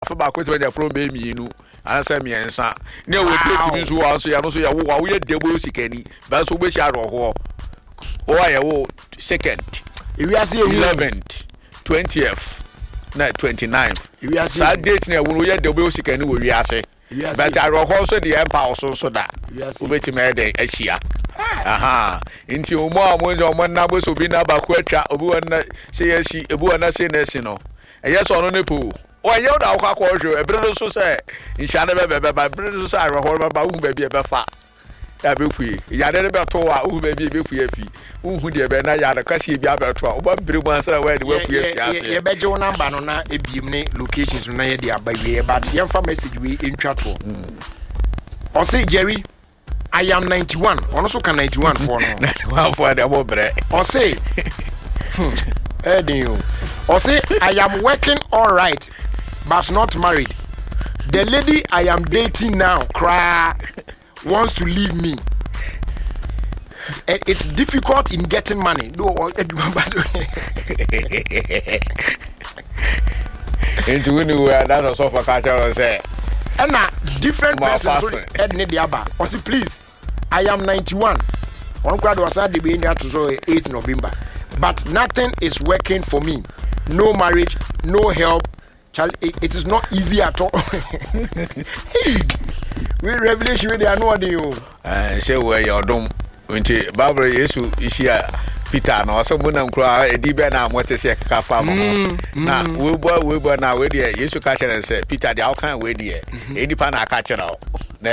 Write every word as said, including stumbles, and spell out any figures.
fa ba ko to be pro be mi nu anasa mi ensa ne wo plate mi so wa so ya no so ya wo wa wo ye debo sikani ba so be sha ro ho o wa ye wo second eleventh twentieth na twenty-ninth sa date na wo ye debo sikani wo wi ase but I ro ho so the empire so so da wo beti me dey ahia aha inti o mo amonje o mo na bo so bi na ba ko atwa obi wona se yesi ebu wona se na si no eye so no ne po o ye da akwa kwa hwe ebere so se insha na be be ba ebere so sa ro ho ba hu ba bi e be fa ya be kuye ya de be to wa hu ba bi e be kuye fi hu de be na ya da kwase bi abeto a o ba bere mu ansa wa de wa kuye fi ase ye be je wona number no na ebiem ne locations no na ye de abawie but ye mfa message we ntwa to o say Jerry I am ninety-one. Ono so can ninety-one for no. ninety-one for the mobre. Or say, eh, you. Or say, I am working all right, but not married. The lady I am dating now, cry, wants to leave me. And it's difficult in getting money. No, into anywhere that's a sofa culture say. And now, different persons head need the aba. Or say, please, I am ninety-one. One crowd was at the beginning to eighth November. But nothing is working for me. No marriage, no help. It, it is not easy at all. Hey, we revelation they are not you. Uh, say where you're done. When the Bible is here. Peter no so munam kura edi be na mote se ka fa mo na we boy we boy na we dey Yesu ka chere say Peter dey how can we dey edi pa na ka chere